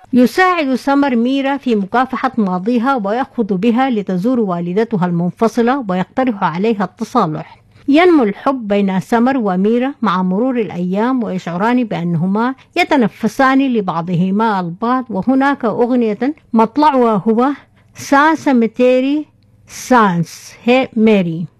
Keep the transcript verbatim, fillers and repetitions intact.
يساعد سمر ميرا في مكافحة ماضيها ويأخذ بها لتزور والدتها المنفصلة ويقترح عليها التصالح. ينمو الحب بين سمر وميرا مع مرور الأيام ويشعران بأنهما يتنفسان لبعضهما البعض. وهناك أغنية مطلعها هو سانس متيري سانس هي ميري.